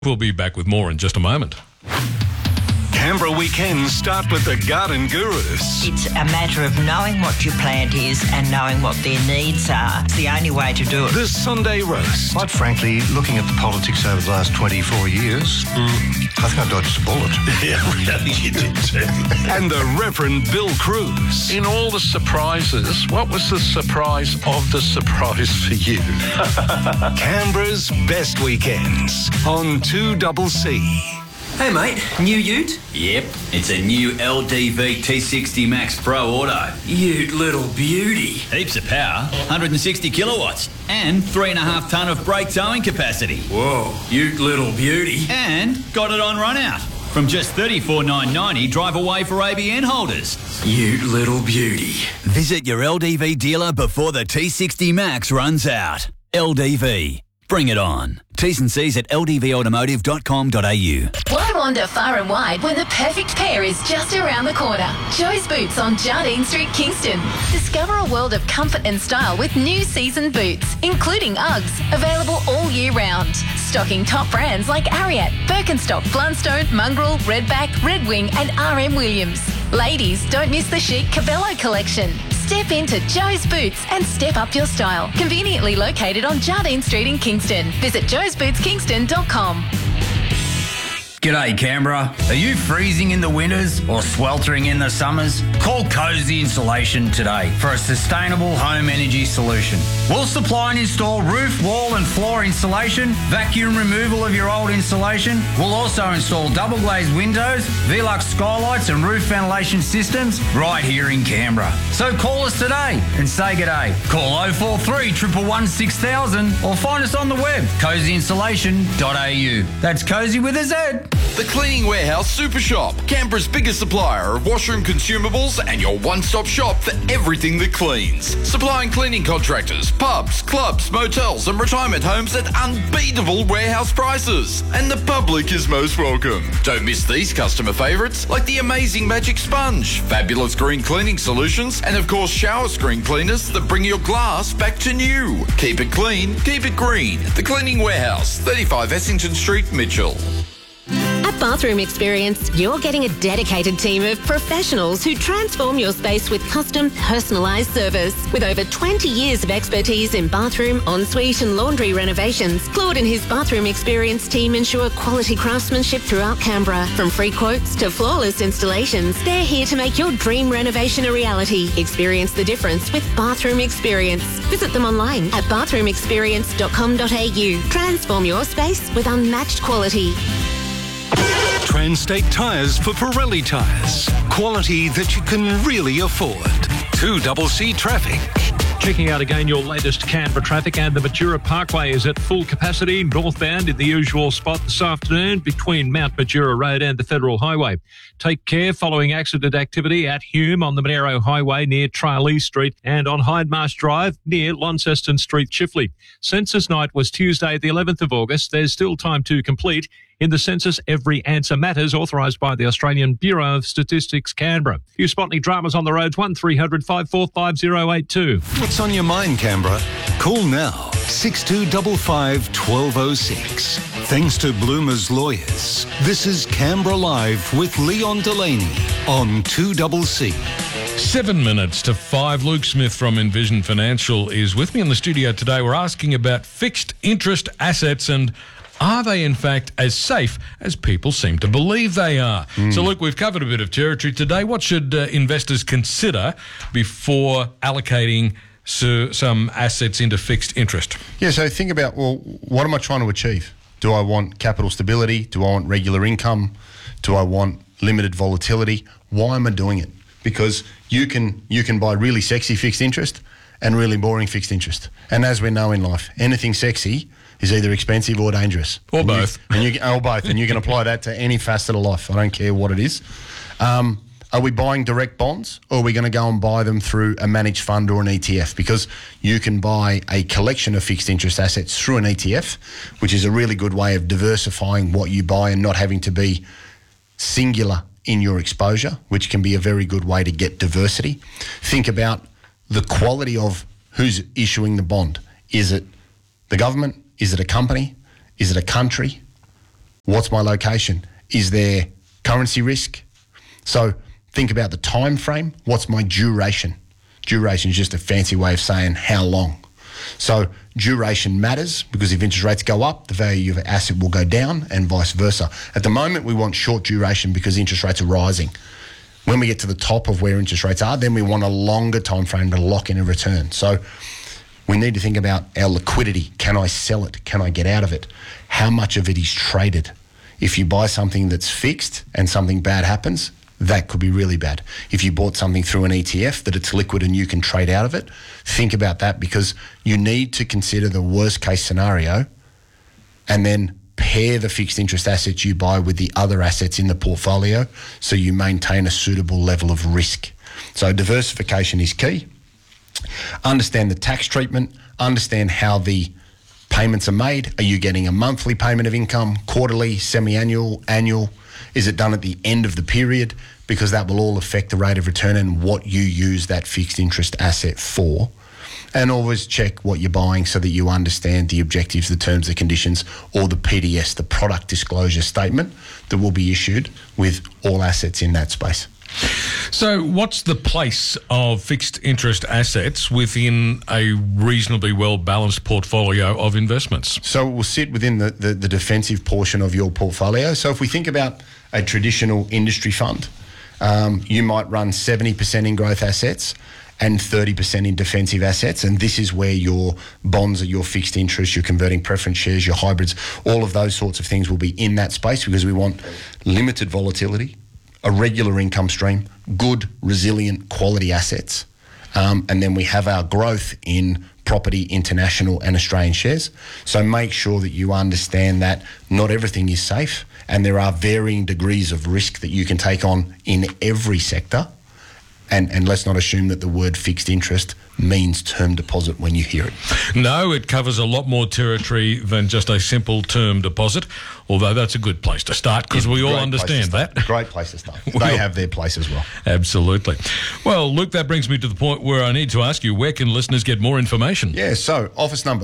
We'll be back with more in just a moment. Canberra weekends start with the Garden Gurus. It's a matter of knowing what your plant is and knowing what their needs are. It's the only way to do it. The Sunday Roast. Quite frankly, looking at the politics over the last 24 years, I think I dodged a bullet. Yeah, really, you did too. And the Reverend Bill Cruz. In all the surprises, what was the surprise of the surprise for you? Canberra's best weekends on 2CC. Hey mate, new ute? Yep, it's a new LDV T60 Max Pro Auto. Ute little beauty. Heaps of power, 160 kilowatts, and 3.5 tonne of brake towing capacity. Whoa, ute little beauty. And got it on run out. From just $34,990 drive away for ABN holders. Ute little beauty. Visit your LDV dealer before the T60 Max runs out. LDV. Bring it on. T's and C's at ldvautomotive.com.au. Why wander far and wide when the perfect pair is just around the corner? Joe's Boots on Jardine Street, Kingston. Discover a world of comfort and style with new season boots, including Uggs, available all year round. Stocking top brands like Ariat, Birkenstock, Blundstone, Mongrel, Redback, Red Wing and RM Williams. Ladies, don't miss the chic Cabello collection. Step into Joe's Boots and step up your style. Conveniently located on Jardine Street in Kingston. Visit joesbootskingston.com. G'day Canberra. Are you freezing in the winters or sweltering in the summers? Call Cozy Insulation today for a sustainable home energy solution. We'll supply and install roof, wall and floor insulation, vacuum removal of your old insulation. We'll also install double glazed windows, Velux skylights and roof ventilation systems right here in Canberra. So call us today and say g'day. Call 043 111 6000 or find us on the web, cozyinsulation.au. That's Cozy with a Z. The Cleaning Warehouse Super Shop, Canberra's biggest supplier of washroom consumables and your one-stop shop for everything that cleans. Supplying cleaning contractors, pubs, clubs, motels and retirement homes at unbeatable warehouse prices. And the public is most welcome. Don't miss these customer favourites like the amazing Magic Sponge, fabulous green cleaning solutions and of course shower screen cleaners that bring your glass back to new. Keep it clean, keep it green. The Cleaning Warehouse, 35 Essington Street, Mitchell. At Bathroom Experience, you're getting a dedicated team of professionals who transform your space with custom, personalised service. With over 20 years of expertise in bathroom, ensuite and laundry renovations, Claude and his Bathroom Experience team ensure quality craftsmanship throughout Canberra. From free quotes to flawless installations, they're here to make your dream renovation a reality. Experience the difference with Bathroom Experience. Visit them online at bathroomexperience.com.au. Transform your space with unmatched quality. Transtate Tyres for Pirelli tyres. Quality that you can really afford. 2CC Traffic. Checking out again your latest Canberra traffic, and the Matura Parkway is at full capacity northbound in the usual spot this afternoon between Mount Matura Road and the Federal Highway. Take care following accident activity at Hume on the Monero Highway near Tralee Street and on Hydemarsh Drive near Launceston Street, Chifley. Census night was Tuesday the 11th of August. There's still time to complete. In the census, every answer matters, authorised by the Australian Bureau of Statistics, Canberra. If you spot any dramas on the roads, 1300 545082. What's on your mind, Canberra? Call now, 6255 1206. Thanks to Bloomer's Lawyers, this is Canberra Live with Leon Delaney on 2CC. 7 minutes to 5. Luke Smith from Envision Financial is with me in the studio today. We're asking about fixed interest assets and are they, in fact, as safe as people seem to believe they are? So, Luke, we've covered a bit of territory today. What should investors consider before allocating some assets into fixed interest? Yeah, so think about, well, what am I trying to achieve? Do I want capital stability? Do I want regular income? Do I want limited volatility? Why am I doing it? Because you can buy really sexy fixed interest and really boring fixed interest. And as we know in life, anything sexy is either expensive or dangerous. Or both. Or both. And you can apply that to any facet of life. I don't care what it is. Are we buying direct bonds, or are we going to go and buy them through a managed fund or an ETF? Because you can buy a collection of fixed interest assets through an ETF, which is a really good way of diversifying what you buy and not having to be singular in your exposure, which can be a very good way to get diversity. Think about the quality of who's issuing the bond. Is it the government? Is it a company? Is it a country? What's my location? Is there currency risk? So think about the time frame. What's my duration? Duration is just a fancy way of saying how long. So duration matters because if interest rates go up, the value of an asset will go down and vice versa. At the moment, we want short duration because interest rates are rising. When we get to the top of where interest rates are, then we want a longer time frame to lock in a return. So we need to think about our liquidity. Can I sell it? Can I get out of it? How much of it is traded? If you buy something that's fixed and something bad happens, that could be really bad. If you bought something through an ETF that it's liquid and you can trade out of it, think about that because you need to consider the worst case scenario and then pair the fixed interest assets you buy with the other assets in the portfolio so you maintain a suitable level of risk. So diversification is key. Understand the tax treatment, understand how the payments are made. Are you getting a monthly payment of income, quarterly, semi-annual, annual? Is it done at the end of the period? Because that will all affect the rate of return and what you use that fixed interest asset for. And always check what you're buying so that you understand the objectives, the terms, the conditions, or the PDS, the product disclosure statement that will be issued with all assets in that space. So what's the place of fixed interest assets within a reasonably well-balanced portfolio of investments? So it will sit within the defensive portion of your portfolio. So if we think about a traditional industry fund, you might run 70% in growth assets and 30% in defensive assets. And this is where your bonds are your fixed interest, your converting preference shares, your hybrids, all of those sorts of things will be in that space because we want limited volatility, a regular income stream, good, resilient, quality assets. And then we have our growth in property, international and Australian shares. So make sure that you understand that not everything is safe and there are varying degrees of risk that you can take on in every sector. And let's not assume that the word fixed interest means term deposit when you hear it. No, it covers a lot more territory than just a simple term deposit, although that's a good place to start because we all understand that. Great place to start. They have their place as well. Absolutely. Well, Luke, that brings me to the point where I need to ask you, where can listeners get more information? Yeah, so office number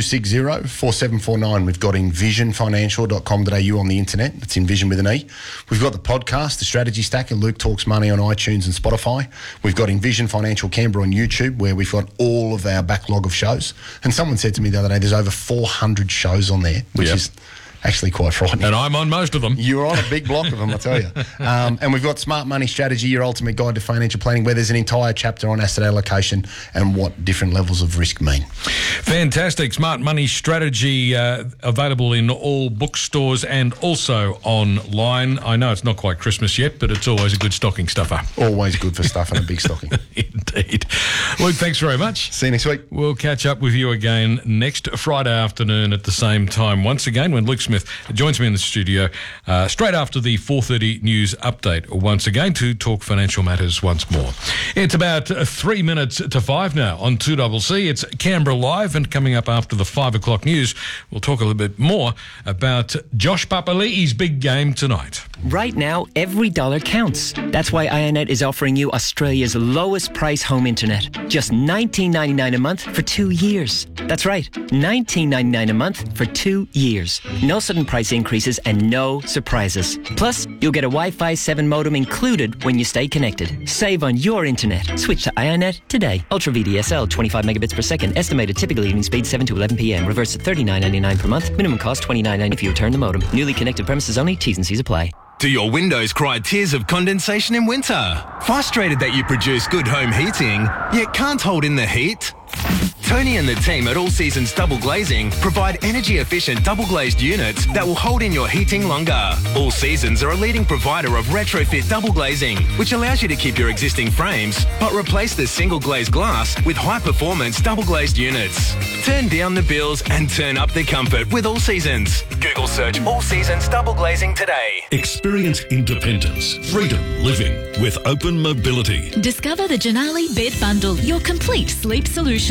6260-4749. We've got envisionfinancial.com.au on the internet. It's Envision with an E. We've got the podcast, The Strategy Stack, and Luke Talks Money on iTunes and Spotify. We've got Envision Financial Canberra on YouTube, where we've got all of our backlog of shows. And someone said to me the other day, there's over 400 shows on there, which is actually quite frightening. And I'm on most of them. You're on a big block of them, I tell you. And we've got Smart Money Strategy, your ultimate guide to financial planning, where there's an entire chapter on asset allocation and what different levels of risk mean. Fantastic. Smart Money Strategy available in all bookstores and also online. I know it's not quite Christmas yet, but it's always a good stocking stuffer. Always good for stuffing a big stocking. Indeed. Luke, thanks very much. See you next week. We'll catch up with you again next Friday afternoon at the same time once again when Luke Smith joins me in the studio straight after the 4:30 news update once again to talk financial matters once more. It's about 3 minutes to 5 now on 2CC. It's Canberra Live, and coming up after the 5 o'clock news, we'll talk a little bit more about Josh Papali'i's big game tonight. Right now, every dollar counts. That's why Ionet is offering you Australia's lowest price home internet. Just $19.99 a month for 2 years. That's right, $19.99 a month for 2 years. No sudden price increases and no surprises. Plus, you'll get a Wi-Fi 7 modem included when you stay connected. Save on your internet. Switch to Ionet today. Ultra VDSL, 25 megabits per second. Estimated typical evening speed 7 to 11 p.m. Reverse at $39.99 per month. Minimum cost $29.99 if you return the modem. Newly connected premises only. T's and C's apply. Do your windows cry tears of condensation in winter? Frustrated that you produce good home heating, yet can't hold in the heat? Tony and the team at All Seasons Double Glazing provide energy-efficient double-glazed units that will hold in your heating longer. All Seasons are a leading provider of retrofit double glazing, which allows you to keep your existing frames, but replace the single-glazed glass with high-performance double-glazed units. Turn down the bills and turn up the comfort with All Seasons. Google search All Seasons Double Glazing today. Experience independence, freedom living with open mobility. Discover the Janali Bed Bundle, your complete sleep solution. Available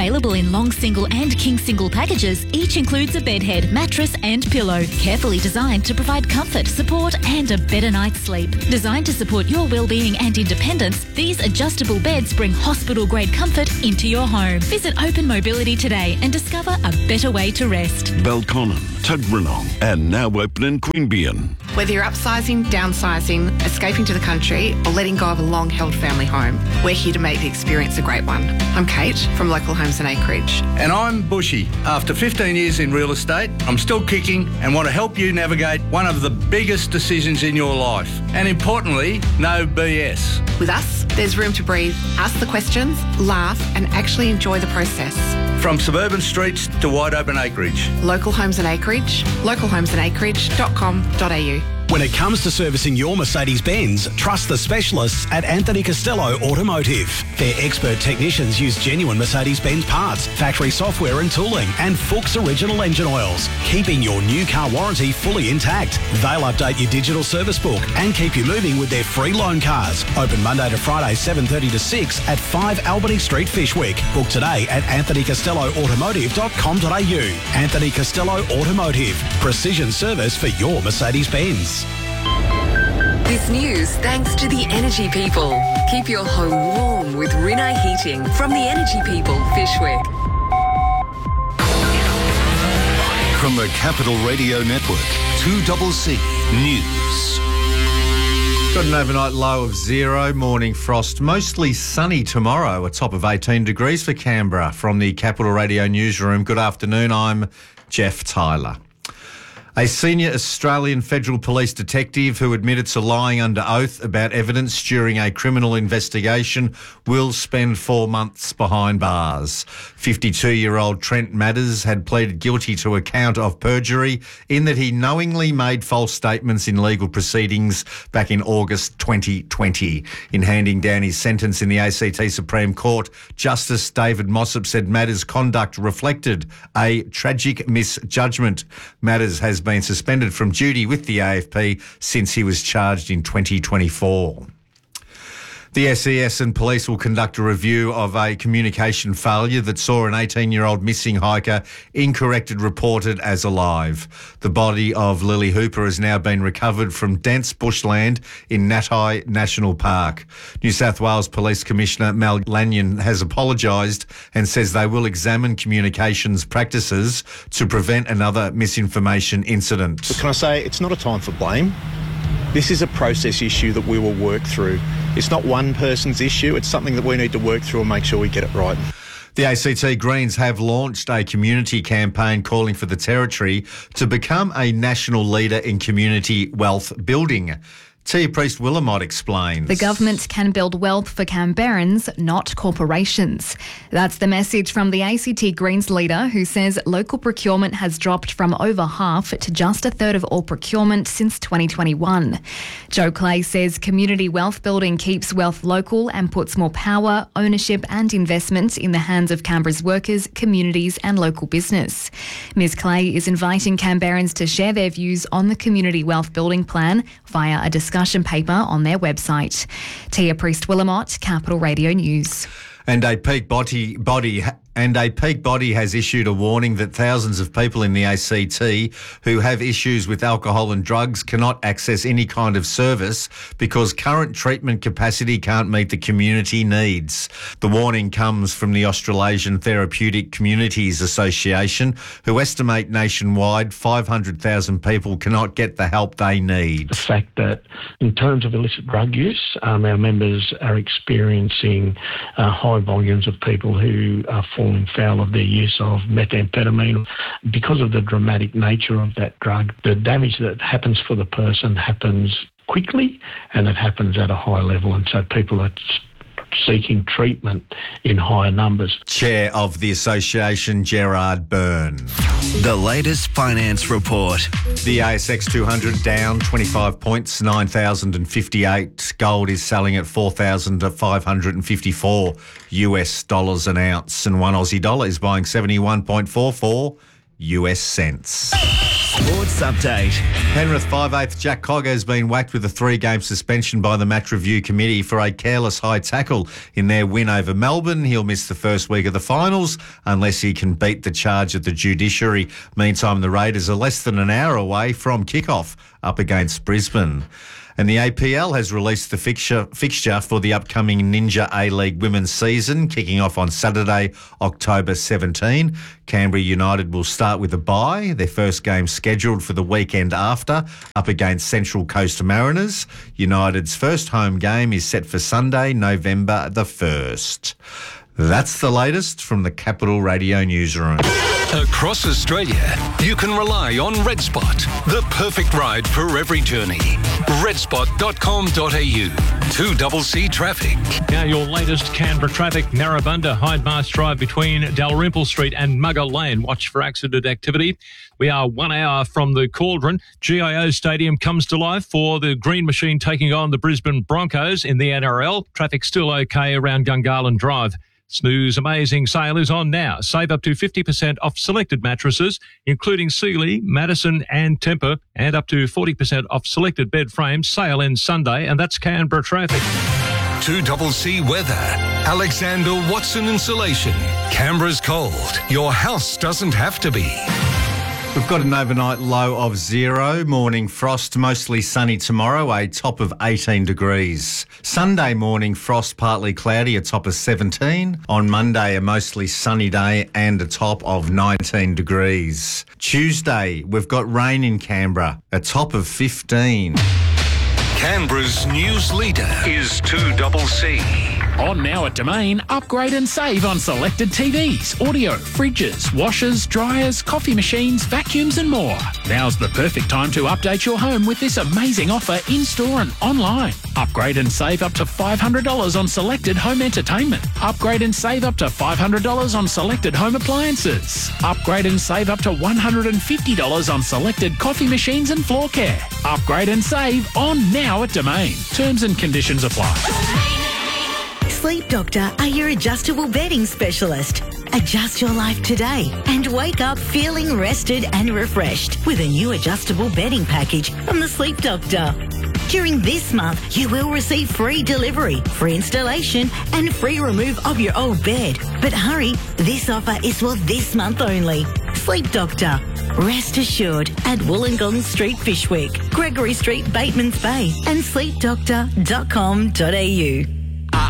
Available in long single and king single packages, each includes a bed head, mattress and pillow. Carefully designed to provide comfort, support and a better night's sleep. Designed to support your well-being and independence, these adjustable beds bring hospital-grade comfort into your home. Visit Open Mobility today and discover a better way to rest. Belconnen, Tuggeranong, and now open in Queanbeyan. Whether you're upsizing, downsizing, escaping to the country, or letting go of a long-held family home, we're here to make the experience a great one. I'm Kate from Local Homes and Acreage. And I'm Bushy. After 15 years in real estate, I'm still kicking and want to help you navigate one of the biggest decisions in your life. And importantly, no BS. With us, there's room to breathe, ask the questions, laugh, and actually enjoy the process. From suburban streets to wide open acreage. Local Homes and Acreage, localhomesandacreage.com.au. When it comes to servicing your Mercedes-Benz, trust the specialists at Anthony Costello Automotive. Their expert technicians use genuine Mercedes-Benz parts, factory software and tooling, and Fuchs original engine oils, keeping your new car warranty fully intact. They'll update your digital service book and keep you moving with their free loan cars. Open Monday to Friday, 7:30 to 6 at 5 Albany Street, Fishwick. Book today at anthonycostelloautomotive.com.au. Anthony Costello Automotive. Precision service for your Mercedes-Benz. This news thanks to the Energy People. Keep your home warm with Rinnai Heating from the Energy People, Fishwick. From the Capital Radio Network, 2CC News. Got an overnight low of 0, morning frost, mostly sunny tomorrow, a top of 18 degrees for Canberra. From the Capital Radio newsroom, good afternoon, I'm Jeff Tyler. A senior Australian Federal Police detective who admitted to lying under oath about evidence during a criminal investigation will spend 4 months behind bars. 52-year-old Trent Madders had pleaded guilty to a count of perjury in that he knowingly made false statements in legal proceedings back in August 2020. In handing down his sentence in the ACT Supreme Court, Justice David Mossop said Madders' conduct reflected a tragic misjudgment. Madders has been suspended from duty with the AFP since he was charged in 2024. The SES and police will conduct a review of a communication failure that saw an 18-year-old missing hiker incorrected reported as alive. The body of Lily Hooper has now been recovered from dense bushland in Natai National Park. New South Wales Police Commissioner Mal Lanyon has apologised and says they will examine communications practices to prevent another misinformation incident. But can I say, it's not a time for blame. This is a process issue that we will work through. It's not one person's issue. It's something that we need to work through and make sure we get it right. The ACT Greens have launched a community campaign calling for the Territory to become a national leader in community wealth building. Tia Priest-Willamott explains. The government can build wealth for Canberrans, not corporations. That's the message from the ACT Greens leader, who says local procurement has dropped from over half to just a third of all procurement since 2021. Joe Clay says community wealth building keeps wealth local and puts more power, ownership and investment in the hands of Canberra's workers, communities and local business. Ms Clay is inviting Canberrans to share their views on the community wealth building plan via a discussion paper on their website. Tia Priest-Willamott, Capital Radio News. And a peak body has issued a warning that thousands of people in the ACT who have issues with alcohol and drugs cannot access any kind of service because current treatment capacity can't meet the community needs. The warning comes from the Australasian Therapeutic Communities Association, who estimate nationwide 500,000 people cannot get the help they need. The fact that in terms of illicit drug use, our members are experiencing high volumes of people who are falling foul of their use of methamphetamine. Because of the dramatic nature of that drug, the damage that happens for the person happens quickly and it happens at a high level, and so people are seeking treatment in higher numbers. Chair of the association, Gerard Byrne. The latest finance report. The ASX 200 down 25 points, 9,058. Gold is selling at 4,554 US dollars an ounce, and one Aussie dollar is buying 71.44 US cents. Sports Update. Penrith 5/8 Jack Cogger has been whacked with a 3-game suspension by the Match Review Committee for a careless high tackle in their win over Melbourne. He'll miss the first week of the finals unless he can beat the charge at the judiciary. Meantime, the Raiders are less than an hour away from kickoff up against Brisbane. And the APL has released the fixture for the upcoming Ninja A-League women's season, kicking off on Saturday, October 17. Canberra United will start with a bye, their first game scheduled for the weekend after, up against Central Coast Mariners. United's first home game is set for Sunday, November the 1st. That's the latest from the Capital Radio Newsroom. Across Australia, you can rely on RedSpot, the perfect ride for every journey. redspot.com.au. 2CC Traffic. Now your latest Canberra traffic. Narrabundah, Hyde Marsh Drive between Dalrymple Street and Mugger Lane. Watch for accident activity. We are 1 hour from the Cauldron. GIO Stadium comes to life for the Green Machine taking on the Brisbane Broncos in the NRL. Traffic still okay around Gungahlin Drive. Snooze Amazing sale is on now. Save up to 50% off selected mattresses, including Sealy, Madison and Tempur, and up to 40% off selected bed frames. Sale ends Sunday, and that's Canberra traffic. 2CC Weather. Alexander Watson Insulation. Canberra's cold. Your house doesn't have to be. We've got an overnight low of 0, morning frost, mostly sunny tomorrow, a top of 18 degrees. Sunday morning frost, partly cloudy, a top of 17. On Monday, a mostly sunny day and a top of 19 degrees. Tuesday, we've got rain in Canberra, a top of 15. Canberra's news leader is 2CC. On now at Domain, upgrade and save on selected TVs, audio, fridges, washers, dryers, coffee machines, vacuums and more. Now's the perfect time to update your home with this amazing offer in-store and online. Upgrade and save up to $500 on selected home entertainment. Upgrade and save up to $500 on selected home appliances. Upgrade and save up to $150 on selected coffee machines and floor care. Upgrade and save on now at Domain. Terms and conditions apply. Sleep Doctor are your adjustable bedding specialist. Adjust your life today and wake up feeling rested and refreshed with a new adjustable bedding package from the Sleep Doctor. During this month, you will receive free delivery, free installation and free remove of your old bed. But hurry, this offer is for this month only. Sleep Doctor. Rest assured at Wollongong Street, Fyshwick, Gregory Street, Batemans Bay and sleepdoctor.com.au.